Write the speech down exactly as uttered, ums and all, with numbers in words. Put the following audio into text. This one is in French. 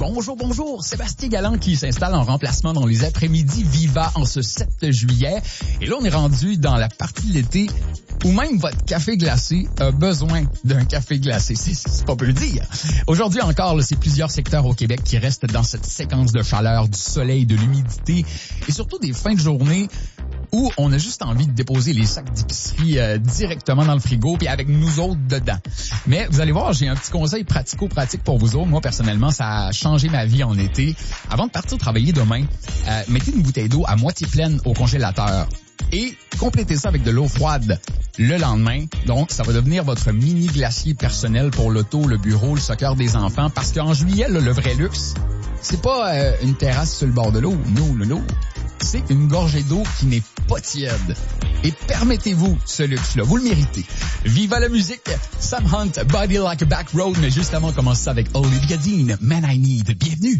Bonjour, bonjour, Sébastien Galland qui s'installe en remplacement dans les après-midi Viva en ce sept juillet. Et là, on est rendu dans la partie de l'été où même votre café glacé a besoin d'un café glacé. C'est, c'est pas peu dire. Aujourd'hui encore, là, c'est plusieurs secteurs au Québec qui restent dans cette séquence de chaleur, du soleil, de l'humidité et surtout des fins de journée où on a juste envie de déposer les sacs d'épicerie euh, directement dans le frigo puis avec nous autres dedans. Mais vous allez voir, j'ai un petit conseil pratico-pratique pour vous autres. Moi, personnellement, ça a changé ma vie en été. Avant de partir travailler demain, euh, mettez une bouteille d'eau à moitié pleine au congélateur et complétez ça avec de l'eau froide le lendemain. Donc, ça va devenir votre mini glacier personnel pour l'auto, le bureau, le soccer des enfants. Parce qu'en juillet, là, le vrai luxe, c'est pas euh, une terrasse sur le bord de l'eau. Non, non, non. C'est une gorgée d'eau qui n'est pas tiède. Et permettez-vous ce luxe-là, vous le méritez. Viva la musique, Sam Hunt, Body Like a Back Road, mais juste avant, on commence ça avec Olivia Dean, Man I Need. Bienvenue.